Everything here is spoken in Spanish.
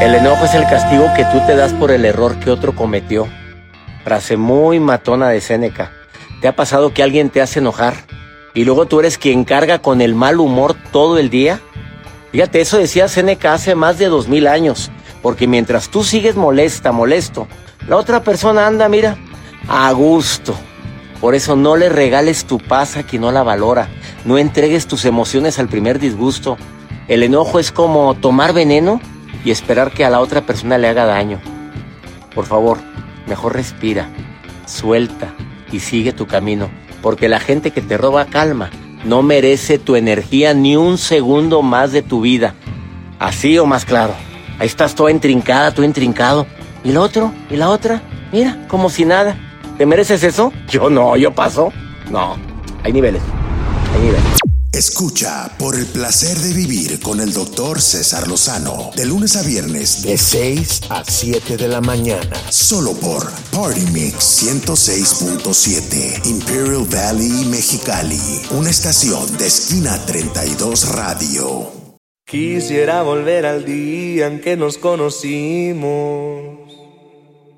El enojo es el castigo que tú te das por el error que otro cometió. Frase muy matona de Séneca. ¿Te ha pasado que alguien te hace enojar y luego tú eres quien carga con el mal humor todo el día? Fíjate, eso decía Séneca hace más de 2000 años. Porque mientras tú sigues molesto, la otra persona anda, mira, a gusto. Por eso no le regales tu paz a quien no la valora. No entregues tus emociones al primer disgusto. El enojo es como tomar veneno y esperar que a la otra persona le haga daño. Por favor, mejor respira, suelta y sigue tu camino. Porque la gente que te roba calma no merece tu energía ni un segundo más de tu vida. Así o más claro. Ahí estás toda intrincada, todo intrincado. ¿Y el otro? ¿Y la otra? Mira, como si nada. ¿Te mereces eso? Yo no, yo paso. No, hay niveles. Escucha Por el Placer de Vivir con el Dr. César Lozano. De lunes a viernes, de 6 a 7 de la mañana. Solo por Party Mix 106.7. Imperial Valley, Mexicali. Una estación de Esquina 32 Radio. Quisiera volver al día en que nos conocimos.